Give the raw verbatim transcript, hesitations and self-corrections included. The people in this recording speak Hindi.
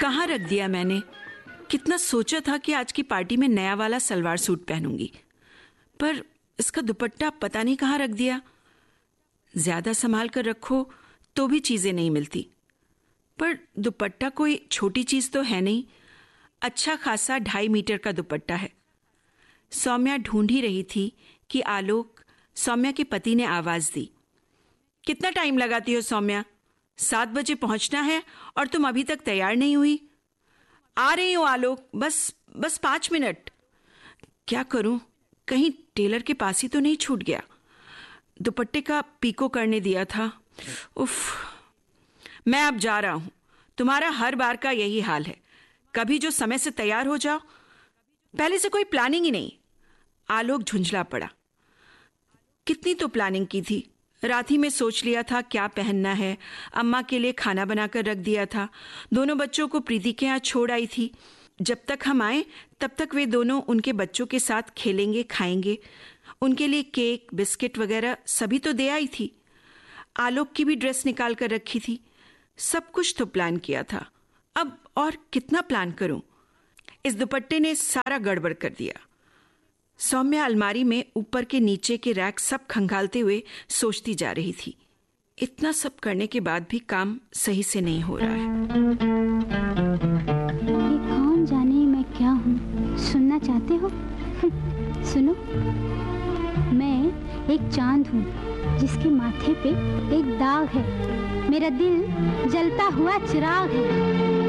कहाँ रख दिया मैंने? कितना सोचा था कि आज की पार्टी में नया वाला सलवार सूट पहनूंगी, पर इसका दुपट्टा पता नहीं कहाँ रख दिया। ज्यादा संभाल कर रखो तो भी चीजें नहीं मिलती, पर दुपट्टा कोई छोटी चीज तो है नहीं। अच्छा खासा ढाई मीटर का दुपट्टा है। सौम्या ढूंढ ही रही थी कि आलोक, सौम्या के पति, ने आवाज दी। कितना टाइम लगाती हो सौम्या? सात बजे पहुंचना है और तुम अभी तक तैयार नहीं हुई। आ रही हूं आलोक, बस बस पांच मिनट। क्या करूं, कहीं टेलर के पास ही तो नहीं छूट गया। दुपट्टे का पीको करने दिया था। उफ, मैं अब जा रहा हूं। तुम्हारा हर बार का यही हाल है, कभी जो समय से तैयार हो जाओ, पहले से कोई प्लानिंग ही नहीं। आलोक झुंझला पड़ा। कितनी तो प्लानिंग की थी। रात ही में सोच लिया था क्या पहनना है, अम्मा के लिए खाना बनाकर रख दिया था, दोनों बच्चों को प्रीति के यहाँ छोड़ आई थी। जब तक हम आए तब तक वे दोनों उनके बच्चों के साथ खेलेंगे, खाएंगे। उनके लिए केक, बिस्किट वगैरह सभी तो दे आई थी। आलोक की भी ड्रेस निकाल कर रखी थी। सब कुछ तो प्लान किया था। अब और कितना प्लान करूं? इस दुपट्टे ने सारा गड़बड़ कर दिया। सौम्या अलमारी में ऊपर के नीचे के रैक सब खंगालते हुए सोचती जा रही थी। इतना सब करने के बाद भी काम सही से नहीं हो रहा है। ये कौन जाने मैं क्या हूँ? सुनना चाहते हो? सुनो, मैं एक चांद हूँ जिसके माथे पे एक दाग है। मेरा दिल जलता हुआ चिराग है।